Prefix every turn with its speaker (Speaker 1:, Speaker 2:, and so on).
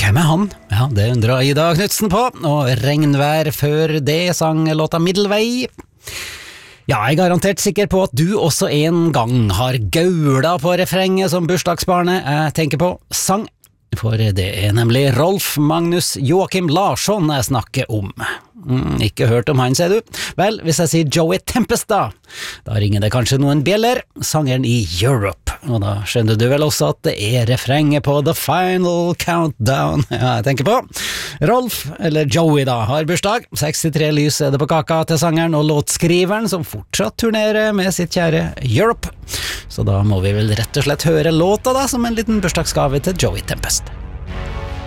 Speaker 1: Hvem er han? Ja, det undrer Ida Knudsen på, og regnvær før det sang låta Middelvei. Ja, jeg er garantert sikker på at du også en gang har gaula på refrenget som bursdagsbarnet jeg tenker på sang, for det er nemlig Rolf Magnus Joakim Larsson jeg snakker om. Ikke hørt om han, ser du? Vel, hvis jeg sier Joey Tempest da ringer det kanskje noen bjeller, sangeren i Europe, og da skjønner du vel også at det er refrenget på The Final Countdown jeg tenker på. Rolf, eller Joey da, har bursdag, 63 lys er det på kaka til sangeren og låtskriveren som fortsatt turnerer med sitt kjære Europe. Så da må vi vel rett og slett høre låta da, som en liten bursdagsgave til Joey Tempest.